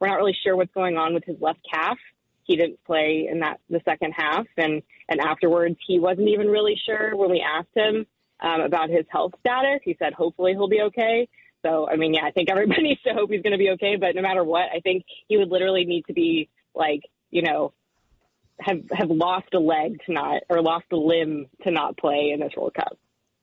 we're not really sure what's going on with his left calf. He didn't play in the second half, and afterwards he wasn't even really sure when we asked him about his health status. He said hopefully he'll be okay. So, I mean, yeah, I think everybody needs to hope he's going to be okay. But no matter what, I think he would literally need to be have lost a leg to not, or lost a limb to not play in this World Cup.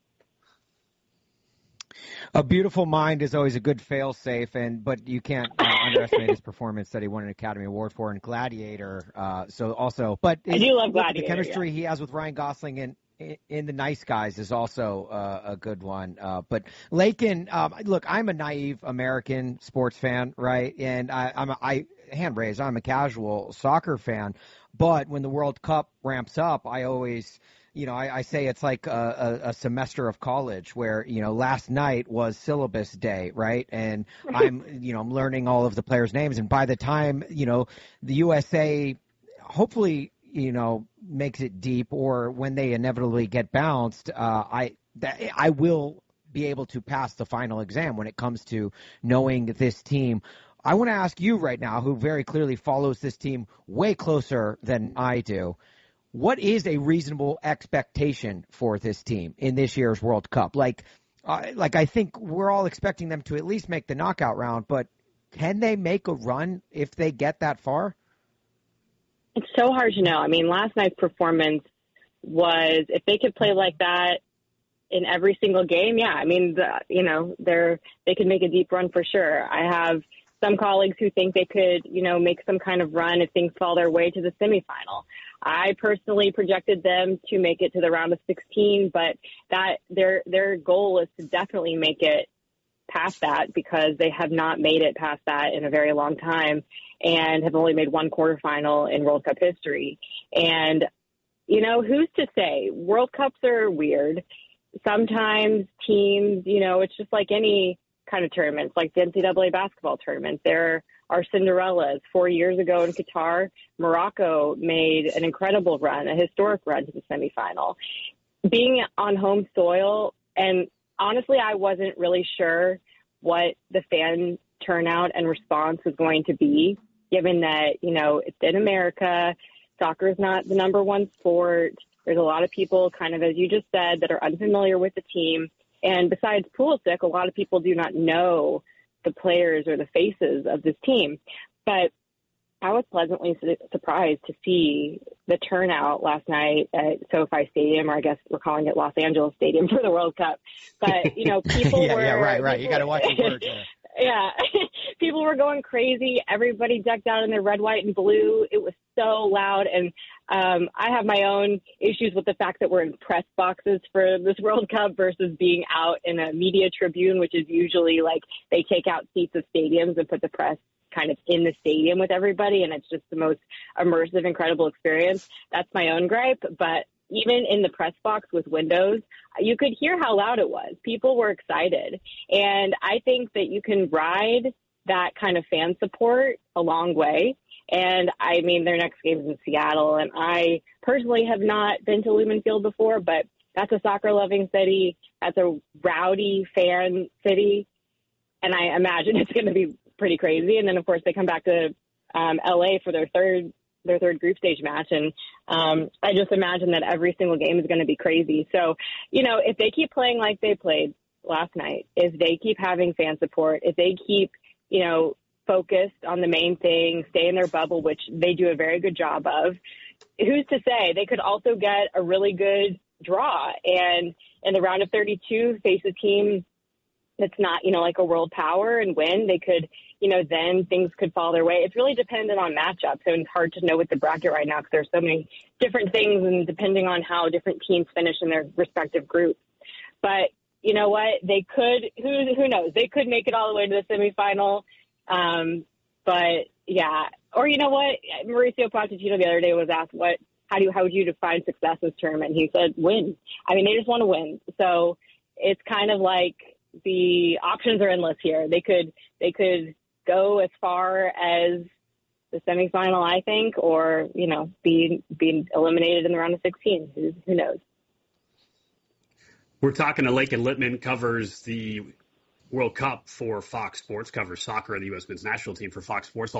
A beautiful mind is always a good fail-safe, but you can't underestimate his performance that he won an Academy Award for in Gladiator. I do love Gladiator. The chemistry he has with Ryan Gosling in The Nice Guys is also a good one. But Lakin, look, I'm a naive American sports fan, right? And I'm a casual soccer fan. But when the World Cup ramps up, I always, I say it's like a semester of college where, last night was syllabus day, right? And I'm learning all of the players' names. And by the time, the USA hopefully, makes it deep, or when they inevitably get bounced, I will be able to pass the final exam when it comes to knowing this team. I want to ask you right now, who very clearly follows this team way closer than I do, what is a reasonable expectation for this team in this year's World Cup? I think we're all expecting them to at least make the knockout round, but can they make a run if they get that far? It's so hard to know. I mean, last night's performance was, if they could play like that in every single game, yeah, I mean, they could make a deep run for sure. I have some colleagues who think they could, make some kind of run if things fall their way to the semifinal. I personally projected them to make it to the round of 16, but that their goal is to definitely make it past that, because they have not made it past that in a very long time and have only made one quarterfinal in World Cup history. And, who's to say? World Cups are weird. Sometimes teams, it's just like any kind of tournaments, like the NCAA basketball tournament. There are Cinderellas. 4 years ago in Qatar, Morocco made an incredible run, a historic run to the semifinal. Being on home soil, and honestly, I wasn't really sure what the fan turnout and response was going to be, given that, it's in America. Soccer is not the number one sport. There's a lot of people, kind of as you just said, that are unfamiliar with the team. And besides Pulisic, a lot of people do not know the players or the faces of this team. But I was pleasantly surprised to see the turnout last night at SoFi Stadium, or I guess we're calling it Los Angeles Stadium for the World Cup. But, people were... Yeah, right. You got to watch your words there. Yeah. People were going crazy. Everybody decked out in their red, white, and blue. It was so loud. And I have my own issues with the fact that we're in press boxes for this World Cup versus being out in a media tribune, which is usually like they take out seats of stadiums and put the press kind of in the stadium with everybody. And it's just the most immersive, incredible experience. That's my own gripe. But even in the press box with windows, you could hear how loud it was. People were excited. And I think that you can ride that kind of fan support a long way. And I mean, their next game is in Seattle. And I personally have not been to Lumen Field before, but that's a soccer loving city. That's a rowdy fan city. And I imagine it's going to be pretty crazy. And then of course they come back to LA for their third group stage match. And I just imagine that every single game is going to be crazy. So, if they keep playing like they played last night, if they keep having fan support, if they keep, focused on the main thing, stay in their bubble, which they do a very good job of, who's to say? They could also get a really good draw and in the round of 32 face a team that's not, like a world power and win. They could, then things could fall their way. It's really dependent on matchups. So it's hard to know with the bracket right now because there's so many different things and depending on how different teams finish in their respective groups. But you know what? They could, who knows? They could make it all the way to the semifinal. But yeah, or you know what? Mauricio Pochettino the other day was asked, how would you define success in this tournament? He said, win. I mean, they just want to win. So it's kind of like the options are endless here. They could go as far as the semifinal, I think, or, be eliminated in the round of 16. Who knows? We're talking to Lakin Litman, covers the World Cup for Fox Sports, covers soccer and the U.S. men's national team for Fox Sports.